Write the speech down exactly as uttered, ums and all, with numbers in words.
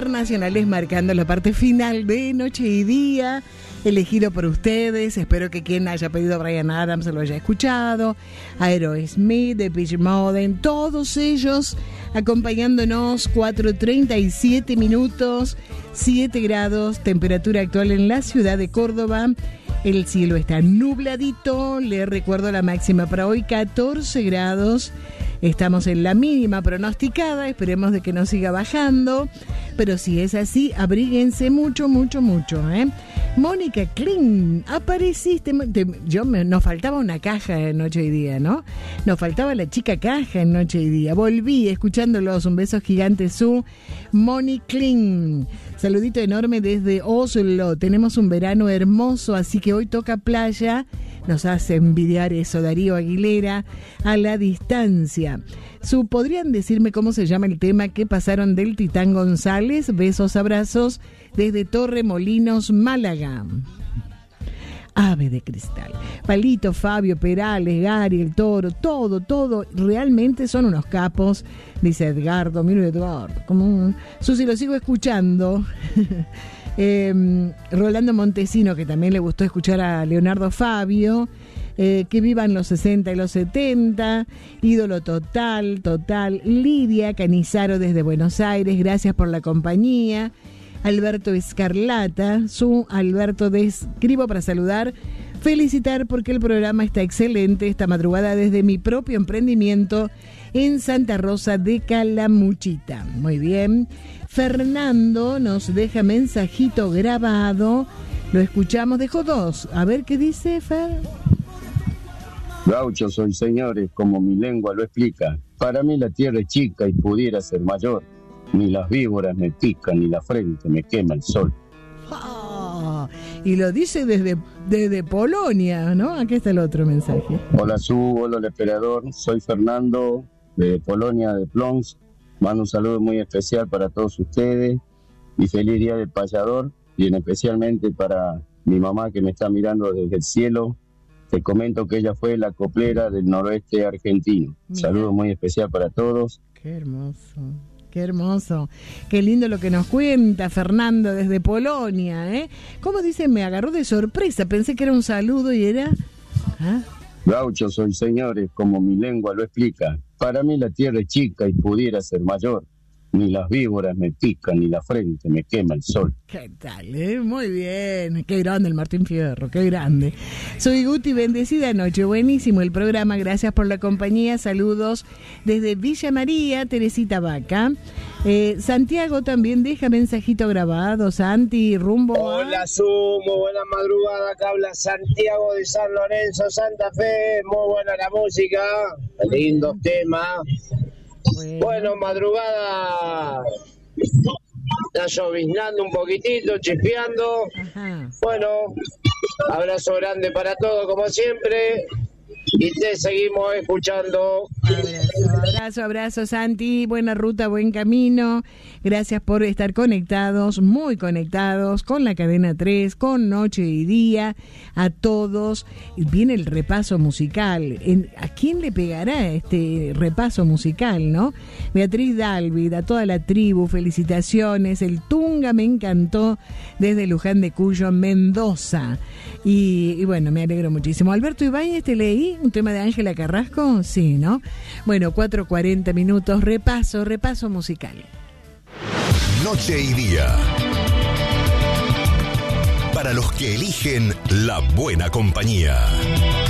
internacionales marcando la parte final de Noche y Día, elegido por ustedes. Espero que quien haya pedido a Bryan Adams lo haya escuchado. Aerosmith, The Beach Modern, todos ellos acompañándonos. Cuatro treinta y siete minutos, siete grados, temperatura actual en la ciudad de Córdoba. El cielo está nubladito. Les recuerdo la máxima para hoy, catorce grados. Estamos en la mínima pronosticada, esperemos de que no siga bajando, pero si es así, abríguense mucho, mucho, mucho, ¿eh? Mónica Kling, apareciste, te, yo me, nos faltaba una caja en Noche y Día, ¿no? Nos faltaba la chica caja en Noche y Día. Volví escuchándolos, un beso gigante, su Mónica Kling. Saludito enorme desde Oslo, tenemos un verano hermoso, así que hoy toca playa. Nos hace envidiar eso, Darío Aguilera, a la distancia. Su, ¿podrían decirme cómo se llama el tema que pasaron del Titán González? Besos, abrazos, desde Torremolinos, Málaga. Ave de Cristal. Palito, Fabio, Perales, Gary, el Toro, todo, todo, realmente son unos capos, dice Edgardo, miro Eduardo, como un... Susi, lo sigo escuchando. Eh, Rolando Montesino, que también le gustó escuchar a Leonardo Fabio, eh, que vivan los sesenta y los setenta, ídolo total, total. Lidia Canizaro desde Buenos Aires, gracias por la compañía. Alberto Escarlata, su Alberto, te escribo para saludar, felicitar porque el programa está excelente esta madrugada desde mi propio emprendimiento en Santa Rosa de Calamuchita. Muy bien. Fernando nos deja mensajito grabado. Lo escuchamos, dejó dos. A ver qué dice, Fer. Gaucho soy, señores, como mi lengua lo explica. Para mí la tierra es chica y pudiera ser mayor. Ni las víboras me pican, ni la frente me quema el sol. Oh, y lo dice desde, desde Polonia, ¿no? Aquí está el otro mensaje. Hola, Su, hola, el esperador. Soy Fernando, de Polonia, de Plons. Mando un saludo muy especial para todos ustedes y feliz día del payador, y en especialmente para mi mamá que me está mirando desde el cielo. Te comento que ella fue la coplera del noroeste argentino. Mira. Saludo muy especial para todos. Qué hermoso, qué hermoso. Qué lindo lo que nos cuenta Fernando desde Polonia, ¿eh? ¿Cómo dice? Me agarró de sorpresa, pensé que era un saludo y era... ¿Ah? Gaucho soy, señores, como mi lengua lo explica. Para mí la tierra es chica y pudiera ser mayor. Ni las víboras me pican, ni la frente me quema el sol. ¿Qué tal, eh? Muy bien. Qué grande el Martín Fierro, qué grande. Soy Guti, bendecida noche. Buenísimo el programa, gracias por la compañía. Saludos desde Villa María, Teresita Vaca. Eh, Santiago también deja mensajito grabado. Santi, rumbo a... Hola, Su, muy buena madrugada. Acá habla Santiago de San Lorenzo, Santa Fe. Muy buena la música, lindos temas. Bueno. bueno, madrugada está lloviznando un poquitito, chispeando. Ajá. Bueno, abrazo grande para todos como siempre y te seguimos escuchando. Abrazo, abrazo, abrazo, Santi, buena ruta, buen camino. Gracias por estar conectados, muy conectados con la cadena tres, con Noche y Día, a todos. Viene el repaso musical. ¿A quién le pegará este repaso musical, no? Beatriz Dálvid, a toda la tribu, felicitaciones. El Tunga me encantó desde Luján de Cuyo, Mendoza. Y, y bueno, me alegro muchísimo. Alberto Ibáñez, ¿te leí un tema de Ángela Carrasco? Sí, ¿no? Bueno, cuatro cuarenta minutos, repaso, repaso musical. Noche y Día. Para los que eligen la buena compañía.